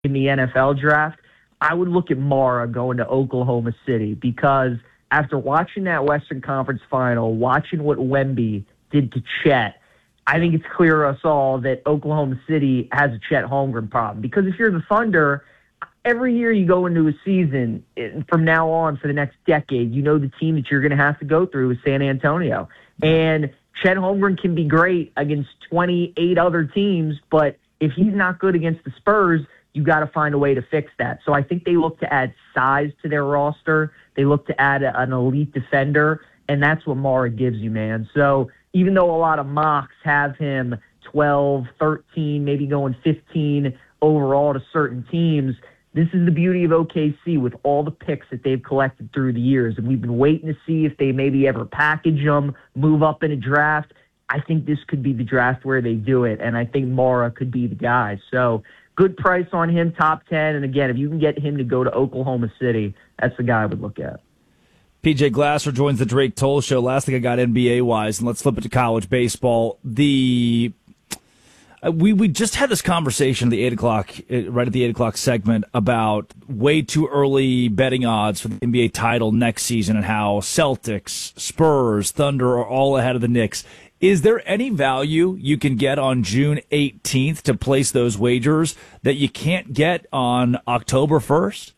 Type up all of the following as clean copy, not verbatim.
in the NFL draft, I would look at Mara going to Oklahoma City because after watching that Western Conference final, watching what Wemby did to Chet, I think it's clear to us all that Oklahoma City has a Chet Holmgren problem. Because if you're the Thunder, every year you go into a season, from now on for the next decade, you know the team that you're going to have to go through is San Antonio. And Chet Holmgren can be great against 28 other teams, but if he's not good against the Spurs, you got to find a way to fix that. So I think they look to add size to their roster. They look to add an elite defender, and that's what Mara gives you, man. So even though a lot of mocks have him 12, 13, maybe going 15 overall to certain teams, this is the beauty of OKC with all the picks that they've collected through the years. And we've been waiting to see if they maybe ever package them, move up in a draft. I think this could be the draft where they do it, and I think Mara could be the guy. So good price on him, top 10. And again, if you can get him to go to Oklahoma City, that's the guy I would look at. PJ Glasser joins the Drake Toll Show. Last thing I got NBA-wise, and let's flip it to college baseball. We just had this conversation at the 8 o'clock, right at the 8 o'clock segment about way too early betting odds for the NBA title next season and how Celtics, Spurs, Thunder are all ahead of the Knicks. Is there any value you can get on June 18th to place those wagers that you can't get on October 1st?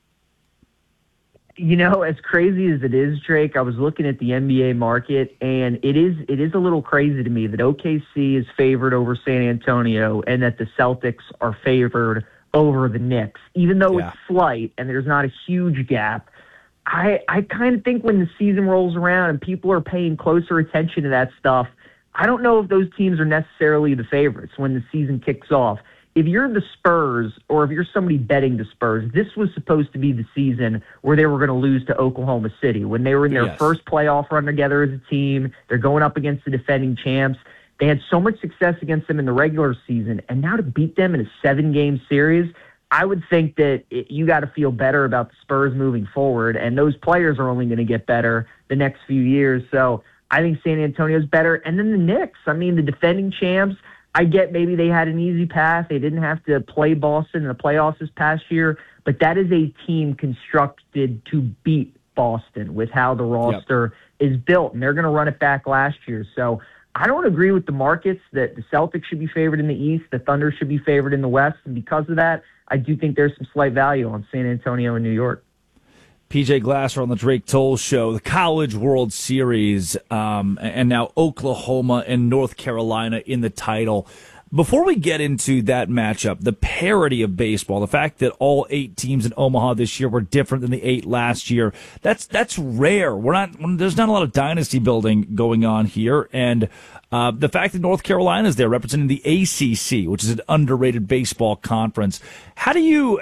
You know, as crazy as it is, Drake, I was looking at the NBA market, and it is a little crazy to me that OKC is favored over San Antonio and that the Celtics are favored over the Knicks. Even though it's slight and there's not a huge gap, I kind of think when the season rolls around and people are paying closer attention to that stuff, I don't know if those teams are necessarily the favorites when the season kicks off. If you're the Spurs or if you're somebody betting the Spurs, this was supposed to be the season where they were going to lose to Oklahoma City. When they were in their first playoff run together as a team, they're going up against the defending champs. They had so much success against them in the regular season, and now to beat them in a 7-game series, I would think that you got to feel better about the Spurs moving forward, and those players are only going to get better the next few years. So I think San Antonio's better. And then the Knicks, I mean, the defending champs, I get maybe they had an easy path. They didn't have to play Boston in the playoffs this past year, but that is a team constructed to beat Boston with how the roster is built, and they're going to run it back last year. So I don't agree with the markets that the Celtics should be favored in the East, the Thunder should be favored in the West, and because of that, I do think there's some slight value on San Antonio and New York. PJ Glasser on the Drake Toll Show, the College World Series, and now Oklahoma and North Carolina in the title. Before we get into that matchup, the parity of baseball, the fact that all 8 teams in Omaha this year were different than the 8 last year, that's rare. There's not a lot of dynasty building going on here, and the fact that North Carolina is there representing the ACC, which is an underrated baseball conference. What do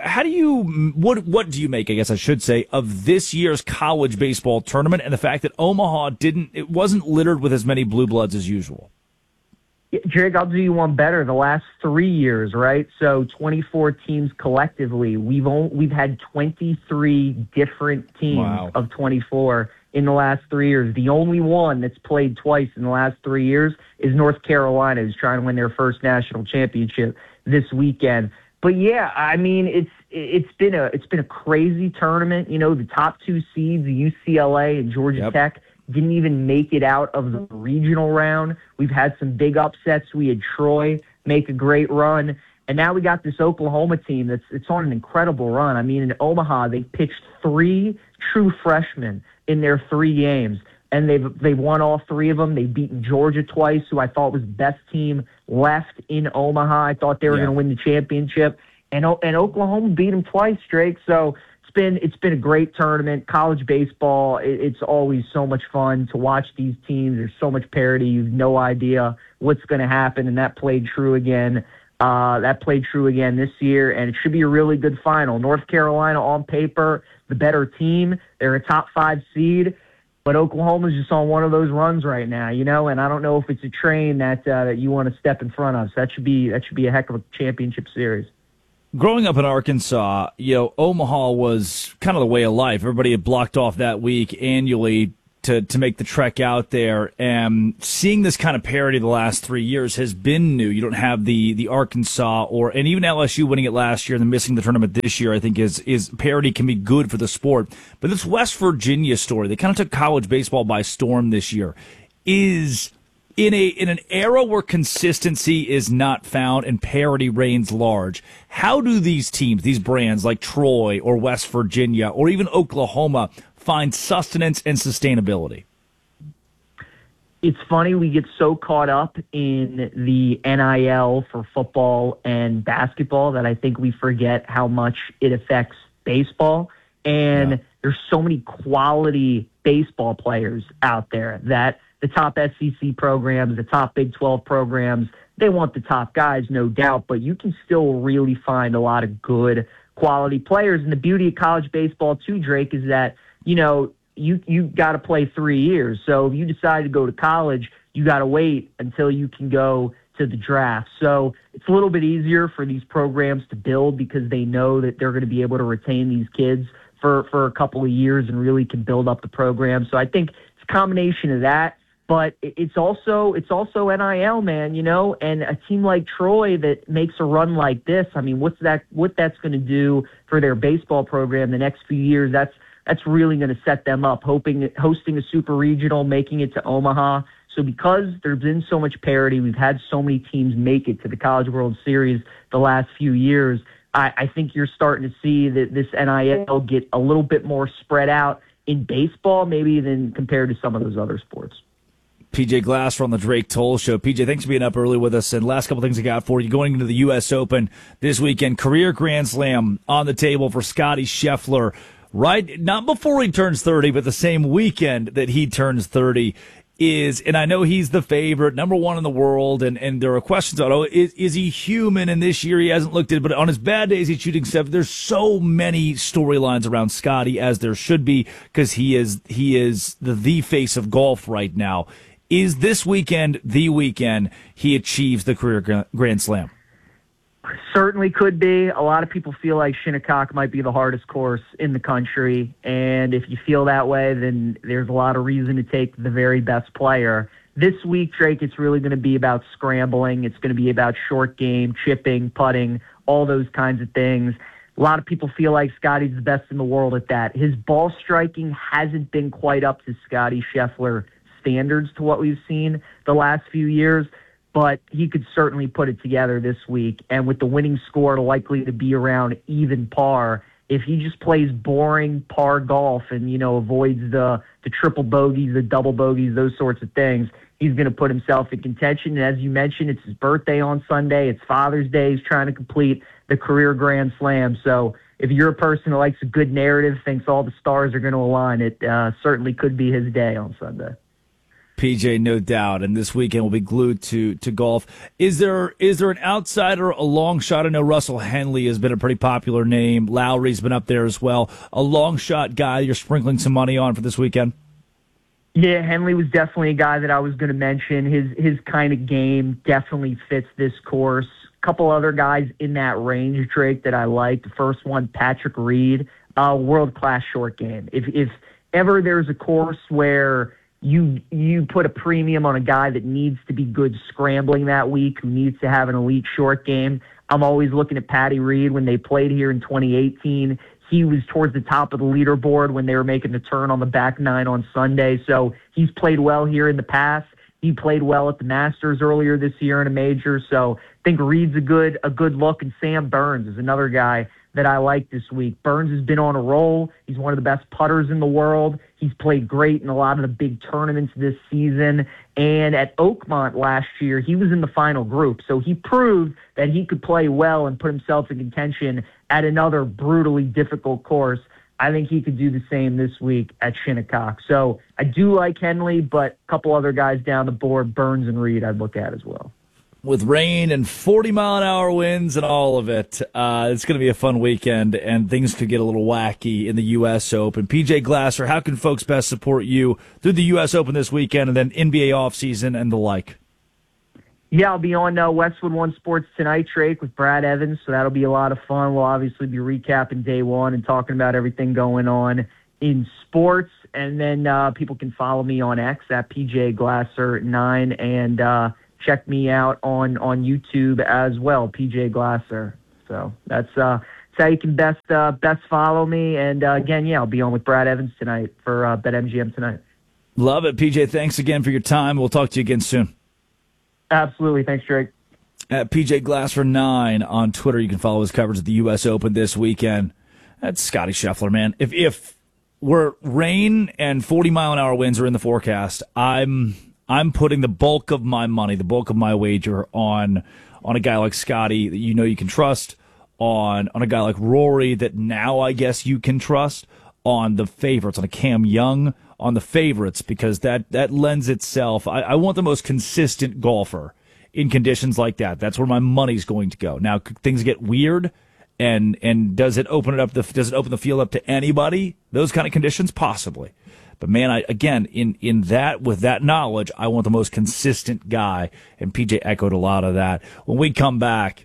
you make, I guess I should say, of this year's college baseball tournament and the fact that Omaha wasn't littered with as many blue bloods as usual? Drake, I'll do you one better. The last 3 years, right? So 24 teams collectively. We've had 23 different teams of 24 in the last 3 years. The only one that's played twice in the last 3 years is North Carolina, who's trying to win their first national championship this weekend. But yeah, I mean, it's been a crazy tournament. You know, the top 2 seeds, UCLA and Georgia Tech, didn't even make it out of the regional round. We've had some big upsets. We had Troy make a great run. And now we got this Oklahoma team it's on an incredible run. I mean, in Omaha, they pitched 3 true freshmen in their 3 games, and they've won all 3 of them. They've beaten Georgia twice, who I thought was the best team left in Omaha. I thought they were going to win the championship. And Oklahoma beat them twice, Drake. So it's been a great tournament. College baseball, it's always so much fun to watch these teams. There's so much parity. You have no idea what's going to happen, and that played true again. This year, and it should be a really good final. North Carolina, on paper, the better team. They're a top 5 seed, but Oklahoma's just on one of those runs right now, you know. And I don't know if it's a train that you want to step in front of. So that should be a heck of a championship series. Growing up in Arkansas, Omaha was kind of the way of life. Everybody had blocked off that week annually to make the trek out there. And seeing this kind of parity the last 3 years has been new. You don't have the Arkansas and even LSU winning it last year and then missing the tournament this year. I think is parity can be good for the sport. But this West Virginia story, they kind of took college baseball by storm this year, is in an era where consistency is not found and parity reigns large. How do these teams, these brands like Troy or West Virginia or even Oklahoma, find sustenance and sustainability? It's funny, we get so caught up in the NIL for football and basketball that I think we forget how much it affects baseball. And there's so many quality baseball players out there that the top SEC programs, the top Big 12 programs, they want the top guys, no doubt, but you can still really find a lot of good quality players. And the beauty of college baseball too, Drake, is that you got to play 3 years. So if you decide to go to college, you got to wait until you can go to the draft. So it's a little bit easier for these programs to build because they know that they're going to be able to retain these kids for a couple of years and really can build up the program. So I think it's a combination of that, but it's also NIL, man, and a team like Troy that makes a run like this. I mean, what that's going to do for their baseball program the next few years, that's really going to set them up, hosting a super regional, making it to Omaha. So because there's been so much parity, we've had so many teams make it to the College World Series the last few years, I think you're starting to see that this NIL get a little bit more spread out in baseball maybe than compared to some of those other sports. PJ Glasser on the Drake Toll Show. PJ, thanks for being up early with us. And last couple things I got for you. Going into the U.S. Open this weekend, career Grand Slam on the table for Scottie Scheffler. Right, not before he turns 30, but the same weekend that he turns 30 and I know he's the favorite, number one in the world, and there are questions about, is he human? And this year he hasn't looked at it, but on his bad days he's shooting 7. There's so many storylines around Scottie, as there should be, because he is the face of golf right now. Is this weekend the weekend he achieves the career Grand Slam? Certainly could be. A lot of people feel like Shinnecock might be the hardest course in the country, and if you feel that way, then there's a lot of reason to take the very best player. This week, Drake, it's really going to be about scrambling. It's going to be about short game, chipping, putting, all those kinds of things. A lot of people feel like Scottie's the best in the world at that. His ball striking hasn't been quite up to Scottie Scheffler standards to what we've seen the last few years, but he could certainly put it together this week. And with the winning score likely to be around even par, if he just plays boring par golf and, avoids the triple bogeys, the double bogeys, those sorts of things, he's going to put himself in contention. And as you mentioned, it's his birthday on Sunday. It's Father's Day. He's trying to complete the career Grand Slam. So if you're a person who likes a good narrative, thinks all the stars are going to align, it certainly could be his day on Sunday. PJ, no doubt, and this weekend we'll be glued to golf. Is there an outsider, a long shot? I know Russell Henley has been a pretty popular name. Lowry's been up there as well. A long shot guy you're sprinkling some money on for this weekend? Yeah, Henley was definitely a guy that I was going to mention. His kind of game definitely fits this course. A couple other guys in that range, Drake, that I like. The first one, Patrick Reed, world-class short game. If ever there's a course where you put a premium on a guy that needs to be good scrambling that week, who needs to have an elite short game, I'm always looking at Patty Reed. When they played here in 2018, he was towards the top of the leaderboard when they were making the turn on the back nine on Sunday. So he's played well here in the past. He played well at the Masters earlier this year in a major. So I think Reed's a good look. And Sam Burns is another guy that I like this week. Burns has been on a roll. He's one of the best putters in the world. He's played great in a lot of the big tournaments this season. And at Oakmont last year, he was in the final group. So he proved that he could play well and put himself in contention at another brutally difficult course. I think he could do the same this week at Shinnecock. So I do like Henley, but a couple other guys down the board, Burns and Reed, I'd look at as well. With rain and 40-mile-an-hour winds and all of it, it's going to be a fun weekend, and things could get a little wacky in the U.S. Open. PJ Glasser, how can folks best support you through the U.S. Open this weekend and then NBA offseason and the like? Yeah, I'll be on Westwood One Sports Tonight, Drake, with Brad Evans, so that'll be a lot of fun. We'll obviously be recapping day one and talking about everything going on in sports. And then people can follow me on X at PJ Glasser9 and check me out on YouTube as well, PJ Glasser. So that's how you can best follow me. And again, I'll be on with Brad Evans tonight for BetMGM tonight. Love it, PJ. Thanks again for your time. We'll talk to you again soon. Absolutely. Thanks, Drake. At PJ Glasser9 on Twitter, you can follow his coverage of the U.S. Open this weekend. That's Scotty Scheffler, man. If we're rain and 40-mile-an-hour winds are in the forecast, I'm putting the bulk of my money, the bulk of my wager on a guy like Scotty that you know you can trust, on a guy like Rory that now I guess you can trust, on the favorites, on a Cam Young, on the favorites, because that lends itself. I want the most consistent golfer in conditions like that. That's where my money's going to go. Now, things get weird, and does it open the field up to anybody? Those kind of conditions, possibly. But man, with that knowledge, I want the most consistent guy, and PJ echoed a lot of that. When we come back,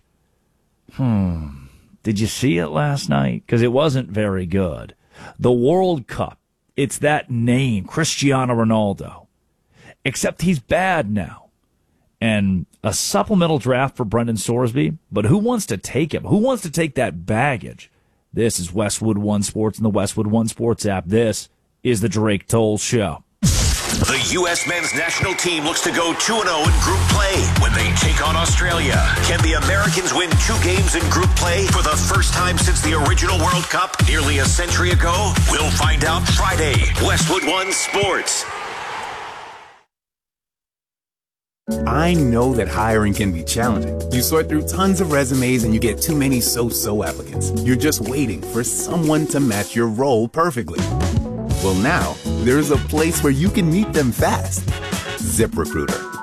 did you see it last night? Because it wasn't very good. The World Cup. It's that name, Cristiano Ronaldo. Except he's bad now. And a supplemental draft for Brendan Sorsby. But who wants to take him? Who wants to take that baggage? This is Westwood One Sports and the Westwood One Sports app. This is the Drake Toll Show. The U.S. men's national team looks to go 2-0 in group play when they take on Australia. Can the Americans win 2 games in group play for the first time since the original World Cup nearly a century ago? We'll find out Friday. Westwood One Sports. I know that hiring can be challenging. You sort through tons of resumes and you get too many so-so applicants. You're just waiting for someone to match your role perfectly. Well, now, there's a place where you can meet them fast. ZipRecruiter.